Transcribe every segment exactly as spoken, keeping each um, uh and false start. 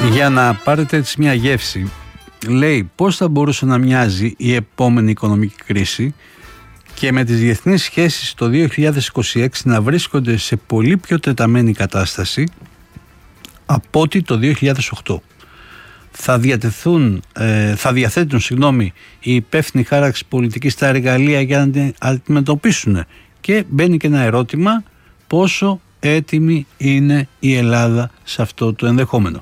Για να πάρετε έτσι μια γεύση, λέει πώς θα μπορούσε να μοιάζει η επόμενη οικονομική κρίση και με τις διεθνείς σχέσεις το δύο χιλιάδες είκοσι έξι να βρίσκονται σε πολύ πιο τεταμένη κατάσταση από ό,τι το δύο χιλιάδες οκτώ. Θα, διατεθούν, ε, θα διαθέτουν συγγνώμη, οι υπεύθυνοι χάραξη πολιτικής τα εργαλεία για να την αντιμετωπίσουν. Και μπαίνει και ένα ερώτημα, πόσο έτοιμη είναι η Ελλάδα σε αυτό το ενδεχόμενο.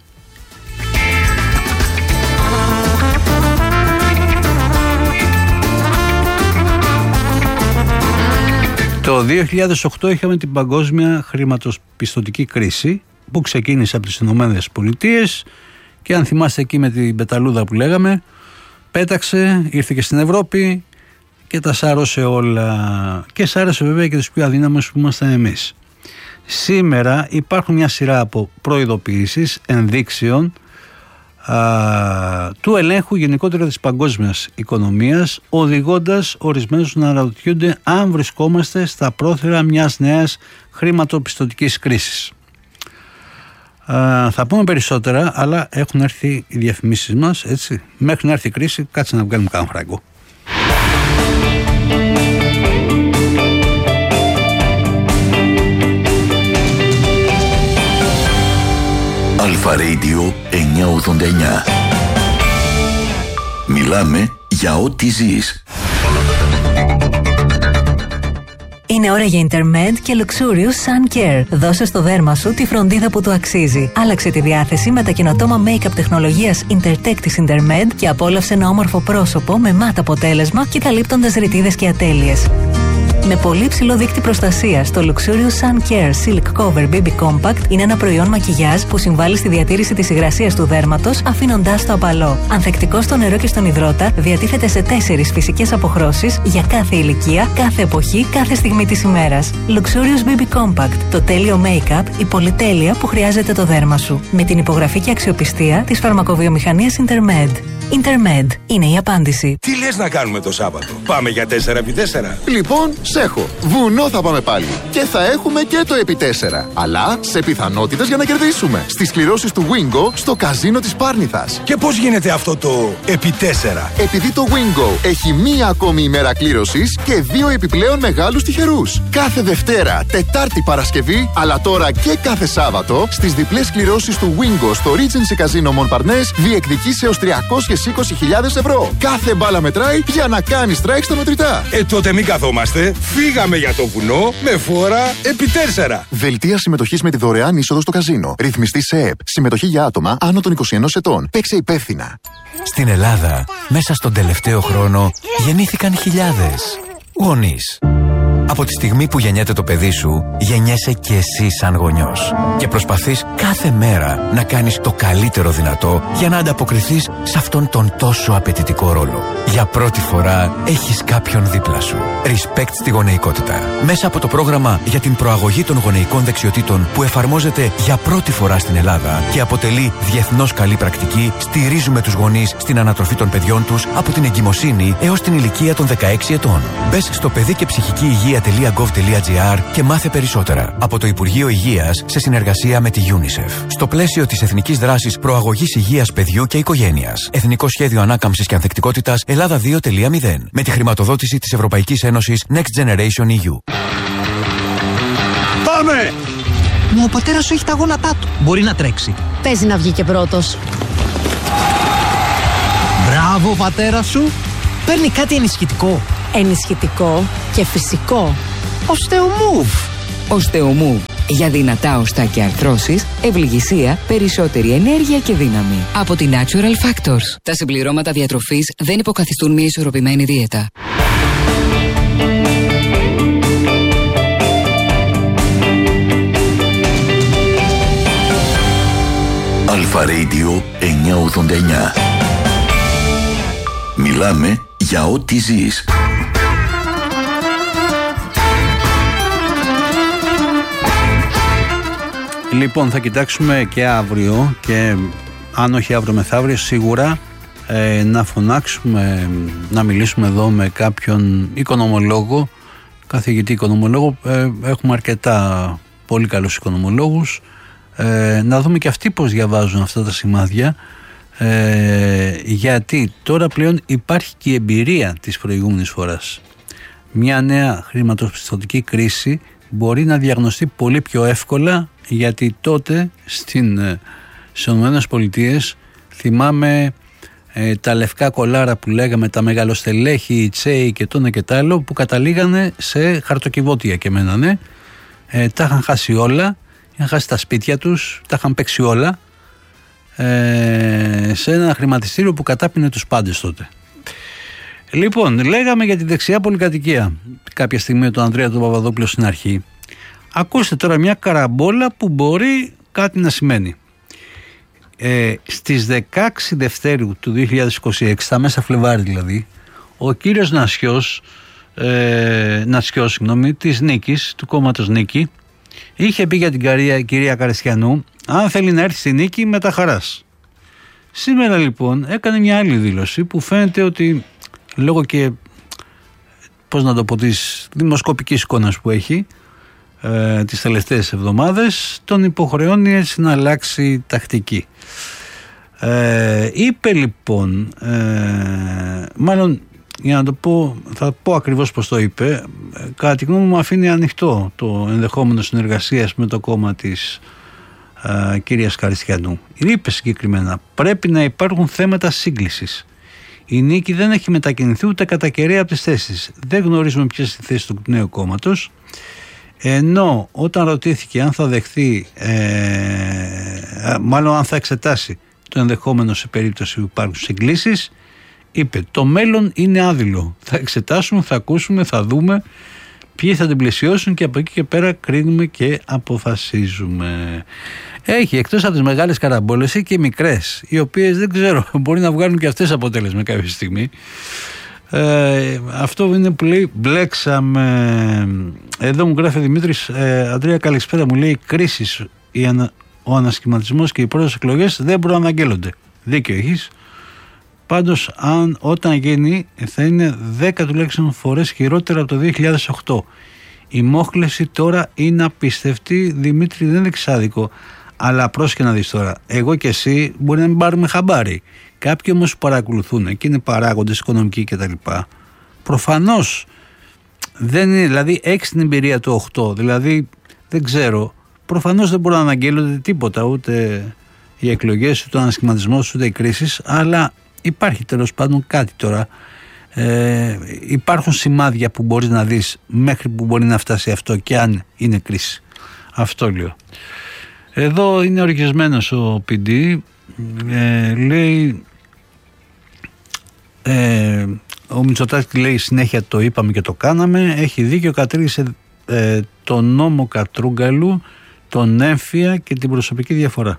Το δύο χιλιάδες οκτώ είχαμε την παγκόσμια χρηματοπιστωτική κρίση που ξεκίνησε από τις Ηνωμένες Πολιτείες και αν θυμάστε εκεί με την πεταλούδα που λέγαμε, πέταξε, ήρθε και στην Ευρώπη και τα σάρωσε όλα και σάρωσε βέβαια και τους πιο αδύναμους που ήμασταν εμείς. Σήμερα υπάρχουν μια σειρά από προειδοποιήσεις, ενδείξεων α, του ελέγχου γενικότερα της παγκόσμιας οικονομίας, οδηγώντας ορισμένους να αναρωτιούνται αν βρισκόμαστε στα πρόθυρα μιας νέας χρηματοπιστωτικής κρίσης. Α, θα πούμε περισσότερα, αλλά έχουν έρθει οι διαφημίσεις μας, έτσι. Μέχρι να έρθει η κρίση, κάτσε να βγάλουμε κάνα φράγκο. Αλφα Radio εννιακόσια ογδόντα εννιά. Μιλάμε για ό,τι ζεις. Είναι ώρα για Intermed και Luxurious Sun Care. Δώσε στο δέρμα σου τη φροντίδα που του αξίζει. Άλλαξε τη διάθεση με τα καινοτόμα make-up τεχνολογίας Intertech της Intermed και απόλαυσε ένα όμορφο πρόσωπο με μάτ αποτέλεσμα και καλύπτοντας ρητίδες και ατέλειες. Με πολύ ψηλό δείκτη προστασίας, το Luxurious Sun Care Silk Cover μπέιμπι Compact είναι ένα προϊόν μακιγιάζ που συμβάλλει στη διατήρηση της υγρασίας του δέρματος, αφήνοντάς το απαλό. Ανθεκτικό στο νερό και στον υδρότα, διατίθεται σε τέσσερις φυσικές αποχρώσεις για κάθε ηλικία, κάθε εποχή, κάθε στιγμή της ημέρας. Luxurious μπέιμπι Compact, το τέλειο make-up, η πολυτέλεια που χρειάζεται το δέρμα σου. Με την υπογραφή και αξιοπιστία της φαρμακοβιομηχανίας Intermed. Intermed είναι η απάντηση. Τι λες να κάνουμε το Σάββατο? Πάμε για τέσσερα επί τέσσερα. Λοιπόν, σ' έχω. Βουνό θα πάμε πάλι. Και θα έχουμε και το επί τέσσερα. Αλλά σε πιθανότητες για να κερδίσουμε. Στις κληρώσεις του Wingo στο καζίνο της Πάρνηθας. Και πώς γίνεται αυτό το επί τέσσερα? Επειδή το Wingo έχει μία ακόμη ημέρα κλήρωσης και δύο επιπλέον μεγάλους τυχερούς. Κάθε Δευτέρα, Τετάρτη, Παρασκευή, αλλά τώρα και κάθε Σάββατο, στις διπλές κληρώσεις του Wingo στο Regency Casino Montparnasse διεκδικείς έως τριακόσιες είκοσι χιλιάδες ευρώ. Κάθε μπάλα μετράει για να κάνεις strike στα μετρητά. Ε, τότε μην καθόμαστε. Φύγαμε για το βουνό με φόρα επί τέσσερα. Δελτία συμμετοχής με τη δωρεάν είσοδο στο καζίνο. Ρυθμιστή σε ΕΕΠ. Συμμετοχή για άτομα άνω των είκοσι ενός ετών. Παίξε υπεύθυνα. Στην Ελλάδα, μέσα στον τελευταίο χρόνο, γεννήθηκαν χιλιάδες γονείς. Από τη στιγμή που γεννιέται το παιδί σου, γεννιέσαι και εσύ σαν γονιός. Και προσπαθείς κάθε μέρα να κάνεις το καλύτερο δυνατό για να ανταποκριθείς σε αυτόν τον τόσο απαιτητικό ρόλο. Για πρώτη φορά έχεις κάποιον δίπλα σου. Respect στη γονεϊκότητα. Μέσα από το πρόγραμμα για την προαγωγή των γονεϊκών δεξιοτήτων που εφαρμόζεται για πρώτη φορά στην Ελλάδα και αποτελεί διεθνώς καλή πρακτική, στηρίζουμε τους γονείς στην ανατροφή των παιδιών τους από την εγκυμοσύνη έως την ηλικία των δεκαέξι ετών. Μπες στο παιδί και ψυχική υγεία τελεία γκοβ τελεία τζι άρ και μάθε περισσότερα από το Υπουργείο Υγείας σε συνεργασία με τη UNICEF. Στο πλαίσιο της Εθνικής Δράσης Προαγωγής Υγείας Παιδιού και Οικογένειας. Εθνικό Σχέδιο Ανάκαμψης και Ανθεκτικότητας Ελλάδα δύο τελεία μηδέν. Με τη χρηματοδότηση της Ευρωπαϊκής Ένωσης Next Generation ι γιου. Πάμε! Μα ο πατέρας σου έχει τα γόνατά του. Μπορεί να τρέξει. Παίζει να βγει και πρώτος. Μπράβο, πατέρα σου. Παίρνει κάτι ενισχυτικό. Ενισχυτικό και φυσικό. Οστεομούβ. Οστεομούβ. Για δυνατά οστά και αρθρώσεις, ευληγησία, περισσότερη ενέργεια και δύναμη. Από τη Natural Factors. Τα συμπληρώματα διατροφής δεν υποκαθιστούν μια ισορροπημένη δίαιτα. Αλφα Radio εννιακόσια ογδόντα εννιά. Μιλάμε για ό,τι ζεις. Λοιπόν, θα κοιτάξουμε και αύριο και αν όχι αύριο μεθαύριο σίγουρα ε, να φωνάξουμε, να μιλήσουμε εδώ με κάποιον οικονομολόγο, καθηγητή οικονομολόγο. Ε, έχουμε αρκετά πολύ καλούς οικονομολόγους. ε, να δούμε και αυτοί πώς διαβάζουν αυτά τα σημάδια, ε, γιατί τώρα πλέον υπάρχει και η εμπειρία της προηγούμενης φοράς. Μια νέα χρηματοπιστωτική κρίση μπορεί να διαγνωστεί πολύ πιο εύκολα, γιατί τότε στην, στις ΗΠΑ θυμάμαι ε, τα λευκά κολάρα που λέγαμε, τα μεγαλοστελέχη, οι τσέοι και τόνα και τ' άλλο, που καταλήγανε σε χαρτοκιβώτια και μένανε. Ε, τα είχαν χάσει όλα, είχαν χάσει τα σπίτια τους, τα είχαν παίξει όλα, ε, σε ένα χρηματιστήριο που κατάπινε τους πάντες τότε. Λοιπόν, λέγαμε για τη δεξιά πολυκατοικία κάποια στιγμή με τον Ανδρέα τον Παπαδόπουλο στην αρχή. Ακούστε τώρα μια καραμπόλα που μπορεί κάτι να σημαίνει. Ε, στις δεκαέξι Δευτέρου του δύο χιλιάδες είκοσι έξι, στα μέσα Φλεβάρι δηλαδή, ο κύριος Νασιός, ε, Νασιός συγγνώμη, της Νίκης, του κόμματος Νίκη, είχε πει για την κυρία, κυρία Καριστιανού, αν θέλει να έρθει στη Νίκη, με τα χαράς. Σήμερα λοιπόν έκανε μια άλλη δήλωση που φαίνεται ότι λόγω και, πώς να το πω, της δημοσκοπικής εικόνας που έχει ε, τις τελευταίες εβδομάδες, τον υποχρεώνει έτσι να αλλάξει τακτική. Ε, είπε λοιπόν, ε, μάλλον για να το πω, θα πω ακριβώς πώς το είπε, κατά τη γνώμη μου αφήνει ανοιχτό το ενδεχόμενο συνεργασίας με το κόμμα της ε, κυρίας Καριστιανού. Είπε συγκεκριμένα, πρέπει να υπάρχουν θέματα σύγκλησης. Η Νίκη δεν έχει μετακινηθεί ούτε κατά κεραία από τις θέσεις. Δεν γνωρίζουμε ποιες είναι οι θέσεις του νέου κόμματος. Ενώ όταν ρωτήθηκε αν θα δεχθεί, ε, μάλλον αν θα εξετάσει το ενδεχόμενο σε περίπτωση που υπάρχουν συγκλήσεις, είπε το μέλλον είναι άδειλο. Θα εξετάσουμε, θα ακούσουμε, θα δούμε ποιοι θα την πλαισιώσουν και από εκεί και πέρα κρίνουμε και αποφασίζουμε. Έχει εκτός από τις μεγάλες καραμπόλες και μικρές, οι οποίες δεν ξέρω, μπορεί να βγάλουν και αυτές αποτέλεσμα κάποια στιγμή. Ε, αυτό είναι που λέει μπλέξαμε. Εδώ μου γράφει Δημήτρης, ε, Αντρέα καλησπέρα, μου λέει κρίσεις, ανα, ο ανασχηματισμός και οι πρώτες εκλογές δεν προαναγγέλλονται. Δίκιο έχεις. Πάντως αν, όταν γίνει θα είναι δέκα τουλάχιστον φορές χειρότερα από το δύο χιλιάδες οκτώ. Η μόχλευση τώρα είναι απίστευτη. Δημήτρη, δεν είναι εξάδικο, αλλά πρόσεχε να δεις τώρα, εγώ και εσύ μπορεί να μην πάρουμε χαμπάρι. Κάποιοι όμως που παρακολουθούν και είναι παράγοντες οικονομικοί κτλ. Προφανώς δεν είναι, δηλαδή έχεις την εμπειρία του οκτώ, δηλαδή δεν ξέρω, προφανώς δεν μπορούν να αναγγέλλονται τίποτα, ούτε οι εκλογές, ούτε ο ανασχηματισμός, ούτε οι κρίσεις, αλλά υπάρχει τέλος πάντων κάτι τώρα. Ε, υπάρχουν σημάδια που μπορείς να δεις μέχρι που μπορεί να φτάσει αυτό και αν είναι κρίση. Αυτό λέω. Εδώ είναι οργισμένος ο πι ντι, ε, λέει ε, ο Μητσοτάκης λέει συνέχεια το είπαμε και το κάναμε, έχει δίκιο, κατήργησε ε, τον νόμο Κατρούγκαλου, τον έμφυα και την προσωπική διαφορά.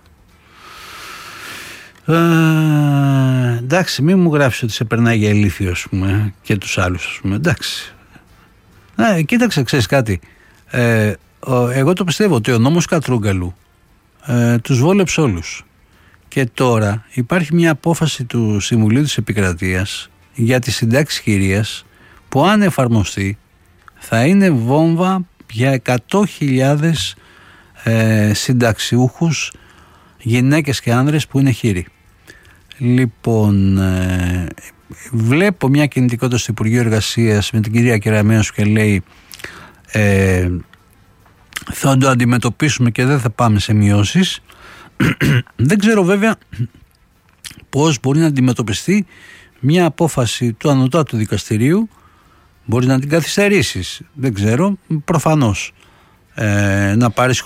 Ε, εντάξει, μην μου γράψεις ότι σε περνάει για ηλίθιο, ας πούμε, και τους άλλους, ας πούμε, εντάξει. Ε, κοίταξε, ξέρεις κάτι, ε, ο, εγώ το πιστεύω ότι ο νόμος Κατρούγκαλου ε, τους βόλεψε όλους. Και τώρα υπάρχει μια απόφαση του Συμβουλίου της Επικρατείας για τη συντάξη χειρίας που αν εφαρμοστεί θα είναι βόμβα για εκατό χιλιάδες ε, συνταξιούχους, γυναίκες και άνδρες που είναι χείροι. Λοιπόν, ε, βλέπω μια κινητικότητα στο Υπουργείο Εργασίας με την κυρία Κεραμέως και λέει ε, θα το αντιμετωπίσουμε και δεν θα πάμε σε μειώσεις. Δεν ξέρω βέβαια πώς μπορεί να αντιμετωπιστεί μια απόφαση του Ανωτάτου Δικαστηρίου. Μπορεί να την καθυστερήσεις, δεν ξέρω, προφανώς ε, να πάρεις